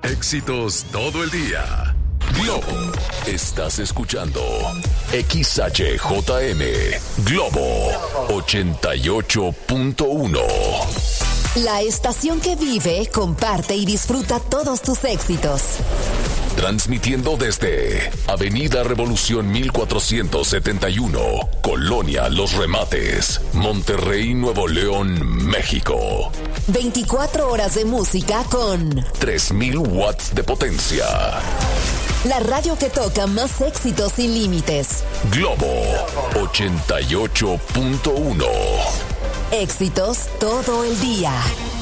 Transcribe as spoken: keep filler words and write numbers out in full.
Éxitos todo el día. Globo. Estás escuchando X H J M Globo ochenta y ocho punto uno. La estación que vive, comparte y disfruta todos tus éxitos. Transmitiendo desde Avenida Revolución mil cuatrocientos setenta y uno, Colonia Los Remates, Monterrey, Nuevo León, México. veinticuatro horas de música con tres mil watts de potencia. La radio que toca más éxitos sin límites. Globo ochenta y ocho punto uno. Éxitos todo el día.